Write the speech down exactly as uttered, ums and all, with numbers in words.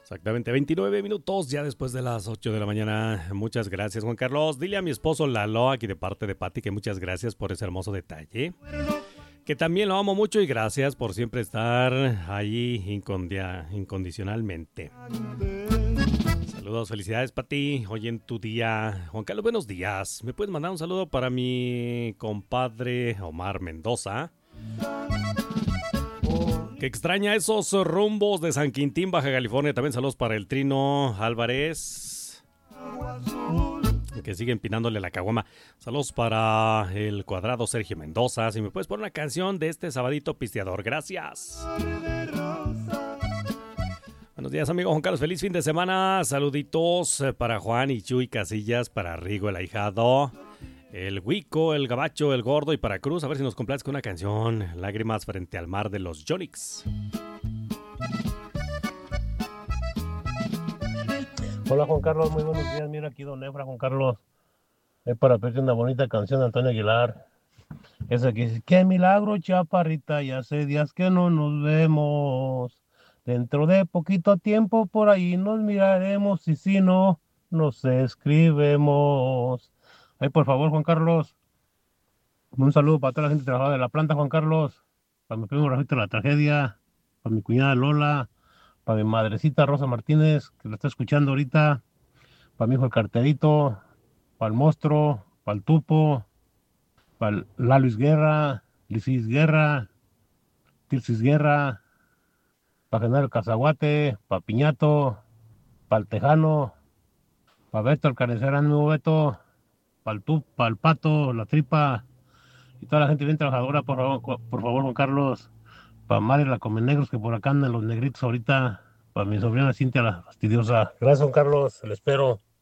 Exactamente, veintinueve minutos ya después de las ocho de la mañana. Muchas gracias, Juan Carlos. Dile a mi esposo Lalo, aquí de parte de Pati, que muchas gracias por ese hermoso detalle. Que también lo amo mucho y gracias por siempre estar ahí incondia- incondicionalmente. Saludos, felicidades, Pati. Hoy en tu día. Juan Carlos, buenos días. ¿Me puedes mandar un saludo para mi compadre Omar Mendoza? Que extraña esos rumbos de San Quintín, Baja California. También saludos para el Trino Álvarez, que sigue empinándole la caguama. Saludos para el cuadrado Sergio Mendoza. Si me puedes poner una canción de este sabadito pisteador. Gracias. Buenos días, amigo Juan Carlos. Feliz fin de semana. Saluditos para Juan y Chuy Casillas, para Rigo el ahijado, el Huico, el Gabacho, el Gordo y para Cruz. A ver si nos complaces con una canción. Lágrimas frente al mar de los Yonix. Hola Juan Carlos, muy buenos días. Mira aquí Don Efra, Juan Carlos. Es para pedirte una bonita canción de Antonio Aguilar. Esa que dice, qué milagro, chaparrita, ya hace días que no nos vemos. Dentro de poquito tiempo por ahí nos miraremos y si no, nos escribemos. Ay, por favor, Juan Carlos, un saludo para toda la gente trabajadora de la planta, Juan Carlos. Para mi primo Rafito de la tragedia, para mi cuñada Lola, para mi madrecita Rosa Martínez, que la está escuchando ahorita, para mi hijo el carterito, para el monstruo, para el tupo, para el Laluis Guerra, Lisis Guerra, Tirsis Guerra, para Genaro Cazaguate, para Piñato, para el Tejano, para Beto el Carnicero, amigo Beto, para el tup, para el Pato, la Tripa, y toda la gente bien trabajadora, por favor, por favor Juan Carlos, para Mari la Comenegros, que por acá andan los negritos ahorita, para mi sobrina Cintia la fastidiosa. Gracias Juan Carlos, le espero.